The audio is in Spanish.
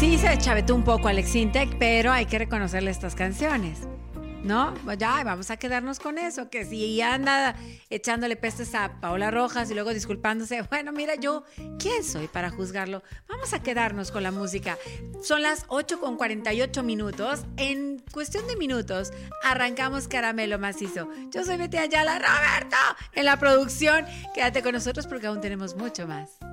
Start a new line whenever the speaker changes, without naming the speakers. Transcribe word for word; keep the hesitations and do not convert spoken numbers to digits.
Sí se chavetó un poco Alex Sintek, pero hay que reconocerle estas canciones, ¿no? Pues ya, vamos a quedarnos con eso, que si anda echándole pestes a Paola Rojas y luego disculpándose, bueno, mira, yo, ¿quién soy para juzgarlo? Vamos a quedarnos con la música. Son las ocho con cuarenta y ocho minutos. En cuestión de minutos, arrancamos Caramelo Macizo. Yo soy Betty Ayala, Roberto, en la producción. Quédate con nosotros porque aún tenemos mucho más.